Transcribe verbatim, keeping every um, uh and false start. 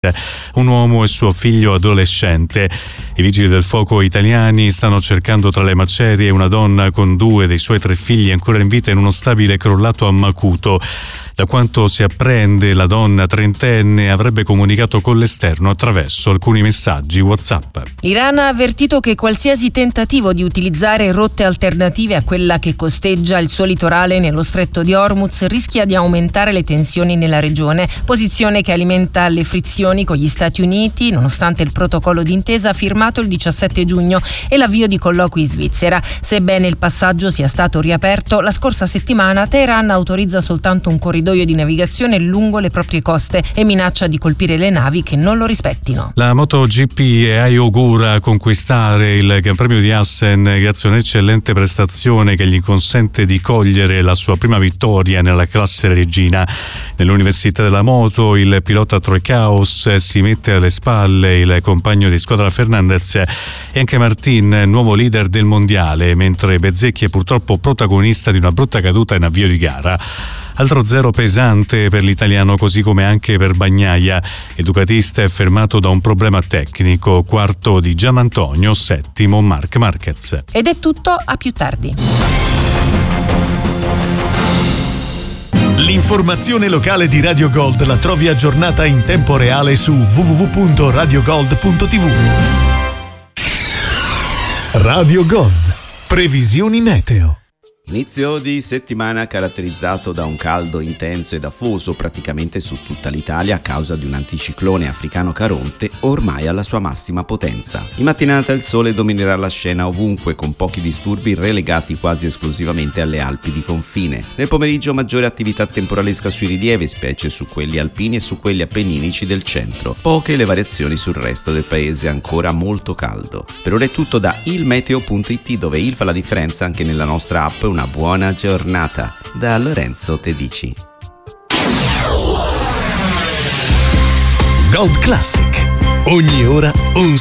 un uomo e suo figlio adolescente. I vigili del fuoco italiani stanno cercando tra le macerie una donna con due dei suoi tre figli ancora in vita in uno stabile crollato a Macuto. Da quanto si apprende, la donna trentenne avrebbe comunicato con l'esterno attraverso alcuni messaggi WhatsApp. L'Iran ha avvertito che qualsiasi tentativo di utilizzare rotte alternative a quella che costeggia il suo litorale nello stretto di Hormuz rischia di aumentare le tensioni nella regione, posizione che alimenta le frizioni con gli Stati Uniti, nonostante il protocollo d'intesa firmato il diciassette giugno e l'avvio di colloqui in Svizzera. Sebbene il passaggio sia stato riaperto, la scorsa settimana Teheran autorizza soltanto un corridoio di navigazione lungo le proprie coste e minaccia di colpire le navi che non lo rispettino. La MotoGP augura conquistare il Gran Premio di Assen grazie a un'eccellente prestazione che gli consente di cogliere la sua prima vittoria nella classe regina. Nell'Università della Moto il pilota Troy Caos si mette alle spalle il compagno di squadra Fernandez e anche Martin, nuovo leader del mondiale, mentre Bezzecchi è purtroppo protagonista di una brutta caduta in avvio di gara. Altro zero pesante per l'italiano, così come anche per Bagnaia. Il ducatista è fermato da un problema tecnico. Quarto di Gianantonio, settimo Marc Marquez. Ed è tutto, a più tardi. L'informazione locale di Radio Gold la trovi aggiornata in tempo reale su w w w punto radio gold punto t v. Radio Gold. Previsioni meteo. Inizio di settimana caratterizzato da un caldo intenso ed afoso praticamente su tutta l'Italia a causa di un anticiclone africano Caronte ormai alla sua massima potenza. In mattinata il sole dominerà la scena ovunque con pochi disturbi relegati quasi esclusivamente alle Alpi di confine. Nel pomeriggio maggiore attività temporalesca sui rilievi, specie su quelli alpini e su quelli appenninici del centro. Poche le variazioni sul resto del paese, ancora molto caldo. Per ora è tutto da ilmeteo punto it, dove il fa la differenza anche nella nostra app. Una buona giornata da Lorenzo Tedici. Gold Classic. Ogni ora un